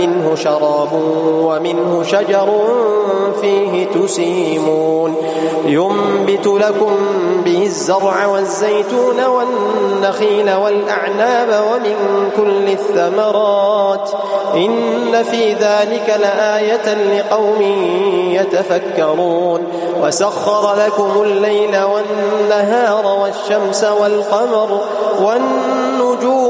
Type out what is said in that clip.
منه شراب ومنه شجر فيه تسيمون ينبت لكم به الزرع والزيتون والنخيل والأعناب ومن كل الثمرات إن في ذلك لآية لقوم يتفكرون وسخر لكم الليل والنهار والشمس والقمر والنجوم